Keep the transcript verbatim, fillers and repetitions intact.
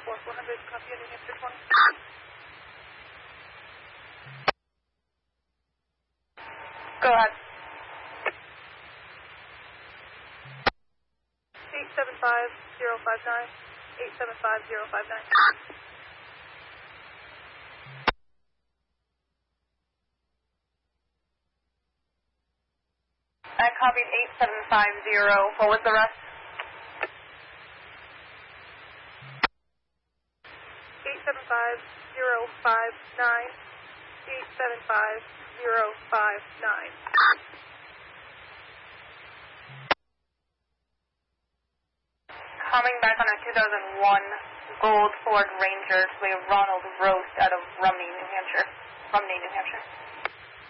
four four hundred, copy New Hampshire twenty. Go ahead. eight seven five zero five nine, eight seven five zero five nine. I copied eight seven five zero. What was the rest? eight seven five zero five nine, eight seven five zero five nine. Coming back on a two thousand one Gold Ford Ranger to a Ronald Roast out of Rumney, New Hampshire. Rumney, New Hampshire.